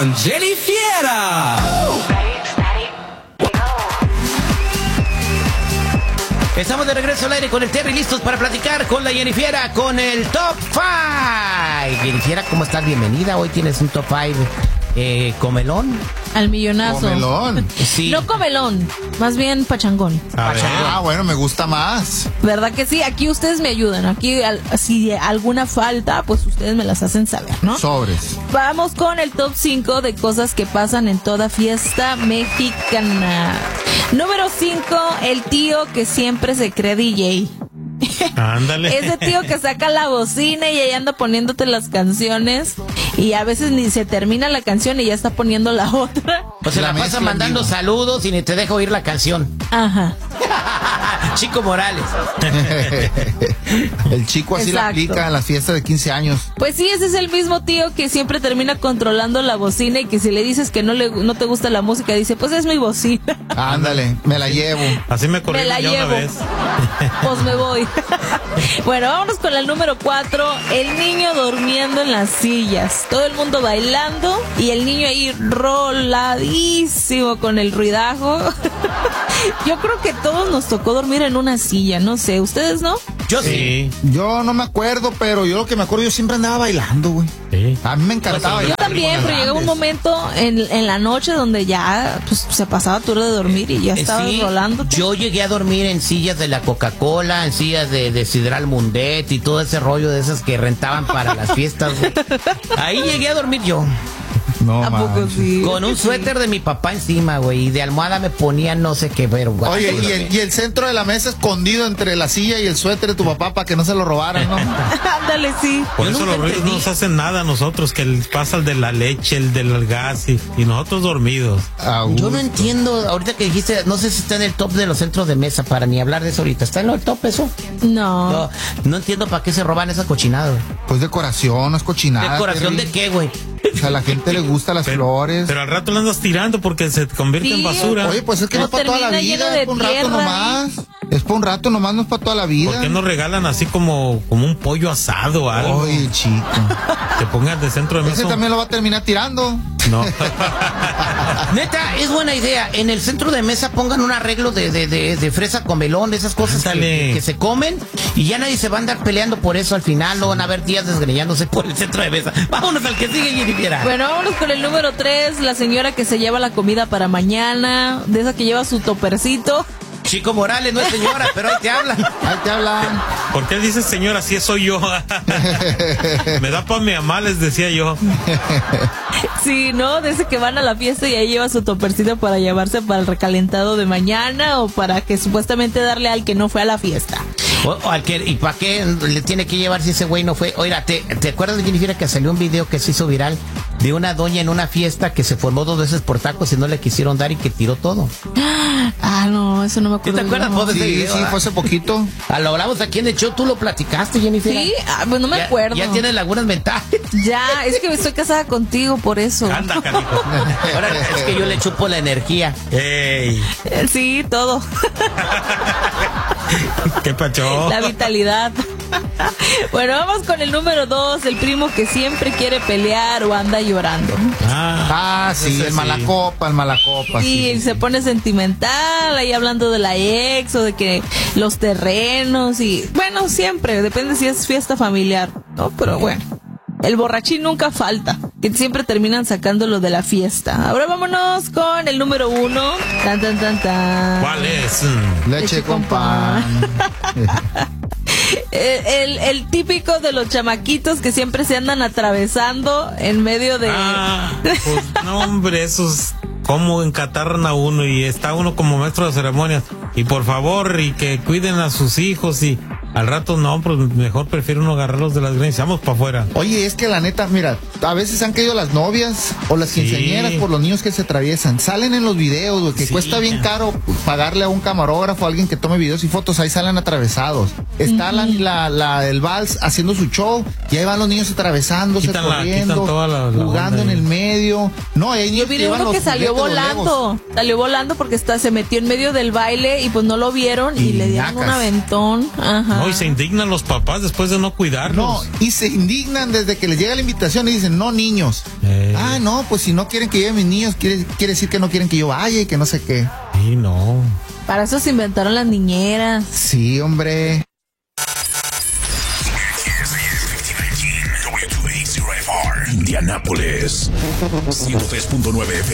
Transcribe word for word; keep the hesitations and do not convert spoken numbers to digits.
con Jenny Fiera. Estamos de regreso al aire con el Terry, listos para platicar con la Jenny Fiera con el Top cinco. Jenny Fiera, ¿cómo estás? Bienvenida. Hoy tienes un Top cinco eh, comelón. Al millonazo. Comelón. Sí. No comelón, más bien pachangón. Pachangón. Ah, bueno, me gusta más. ¿Verdad que sí? Aquí ustedes me ayudan. Aquí, al, si alguna falta, pues ustedes me las hacen saber, ¿no? Sobres. Vamos con el top cinco de cosas que pasan en toda fiesta mexicana. Número cinco, el tío que siempre se cree D J. Ándale. Ese tío que saca la bocina y ahí anda poniéndote las canciones y a veces ni se termina la canción y ya está poniendo la otra. Pues se la, La pasa mezcla en mandando vivo. saludos y ni te deja oír la canción. Ajá. Chico Morales. El chico así la Exacto. aplica en las fiestas de quince años. Pues sí, ese es el mismo tío que siempre termina controlando la bocina y que si le dices que no le no te gusta la música, dice, pues es mi bocina. Ándale, me la llevo. Así me Me corrieron la ya llevo. una vez. Pues me voy. Bueno, vámonos con el número cuatro. El niño durmiendo en las sillas. Todo el mundo bailando y el niño ahí roladísimo con el ruidajo. Yo creo que todos nos tocó dormir en una silla, no sé, ¿ustedes no? Yo sí. Sí, Yo no me acuerdo, pero yo lo que me acuerdo, yo siempre andaba bailando, güey. sí. A mí me encantaba Pues, Yo bailar. también, con pero llegaba un grandes. momento en, en la noche donde ya pues, se pasaba tu hora de dormir y ya Eh, estabas sí, rolando. yo llegué a dormir en sillas de la Coca-Cola, en sillas de, de Sidral Mundet y todo ese rollo de esas que rentaban para las fiestas, güey. Ahí llegué a dormir yo, No, ¿A poco manches. sí? con un suéter de mi papá encima, güey, y de almohada me ponía no sé qué, pero güey. Oye, y el, y el centro de la mesa escondido entre la silla y el suéter de tu papá para que no se lo robaran, ¿no? Ándale, sí. Por Yo eso nunca los ruidos no entendí. nos hacen nada a nosotros, que el, pasa el de la leche, el del gas y, y nosotros dormidos. Ah, Yo uh. no entiendo, ahorita que dijiste, no sé si está en el top de los centros de mesa, para ni hablar de eso ahorita. ¿Está en el top eso? No. No, no entiendo para qué se roban esa cochinada, güey. Pues decoración, no es cochinada. ¿Decoración Terry. de qué, güey? O sea, a la gente le gusta las flores. Pero al rato lo andas tirando porque se convierte Sí. en basura. Oye, pues es que no, No es para toda la termina lleno vida, de es para un rato tierra, nomás. Es para un rato nomás, no es para toda la vida. ¿Por qué no regalan así como, como un pollo asado o algo? Oye, chico. Te pongas de centro de Ese mesa. también lo va a terminar tirando. No. Neta, es buena idea. En el centro de mesa pongan un arreglo de, de, de, de fresa con melón, esas cosas que, Ándale. que se comen y ya nadie se va a andar peleando por eso al final. No van a haber días desgreñándose por el centro de mesa. Vámonos al que sigue, Jenny Fiera. Bueno, vámonos con el número tres, la señora que se lleva la comida para mañana, de esa que lleva su topercito. Chico Morales, no es señora, pero ahí te hablan. Ahí te hablan. ¿Por qué dices señora si soy yo? Me da pa' mi mamá, les decía yo. Sí, ¿no? De ese que van a la fiesta y ahí lleva su topercito para llevarse para el recalentado de mañana o para que supuestamente darle al que no fue a la fiesta. O, o al que, ¿y para qué le tiene que llevar si ese güey no fue? Oiga, ¿te, ¿te acuerdas de Jenny Fiera que salió un video que se hizo viral de una doña en una fiesta que se formó dos veces por tacos y no le quisieron dar y que tiró todo? Ah, no, eso no me ¿Sí acuerdo. te acuerdas no. vos de ese Sí, video? sí, ah? fue hace poquito. Ah, lo hablamos aquí en el show, tú lo platicaste, Jenny Fiera. Sí, ah, pues no me Ya- acuerdo. Ya tienes lagunas mentales. Ya, es que estoy casada contigo, por eso. Anda, canijo. Ahora es que yo le chupo la energía. Ey, Eh, Sí, todo. qué pacho. La vitalidad. Bueno, vamos con el número dos, el primo que siempre quiere pelear o anda llorando. Ah, Ah, sí, ese el mala copa, el mala copa. Y Sí, sí, se sí. pone sentimental ahí hablando de la ex o de que los terrenos y bueno, siempre, depende si es fiesta familiar, ¿no? Pero bueno, el borrachín nunca falta, que siempre terminan sacándolo de la fiesta. Ahora vámonos con el número uno. Tan, tan, tan, tan. ¿cuál es? Leche Leche con con pan. El, el, el típico de los chamaquitos que siempre se andan atravesando en medio de... Ah, pues no, hombre, esos cómo encatarran a uno y está uno como maestro de ceremonias. Y por favor, y que cuiden a sus hijos y al rato no, pues mejor prefiero uno agarrarlos de las greñas. Vamos para afuera. Oye, es que la neta, mira, a veces han caído las novias o las Sí. quinceañeras por los niños que se atraviesan. Salen en los videos, güey, que Sí. cuesta bien caro pagarle a un camarógrafo, a alguien que tome videos y fotos, ahí salen atravesados. Está la, la, la- el vals haciendo su show y ahí van los niños atravesándose, Quitan la- corriendo, quitan toda la- la jugando onda en ahí. el medio. No, hay Yo niños vi que de llevan uno que los salió juguetes, los volando, Legos. salió volando porque está, se metió en medio del baile y pues no lo vieron y, Y le dieron un ñacas. aventón. Ajá. No, y se indignan los papás después de no cuidarlos. No, y se indignan desde que les llega la invitación y dicen, no niños. Eh. Ah, no, pues si no quieren que lleven mis niños, quiere, quiere decir que no quieren que yo vaya y que no sé qué. Sí, no. Para eso se inventaron las niñeras. Sí, hombre. Indianápolis ciento tres punto nueve F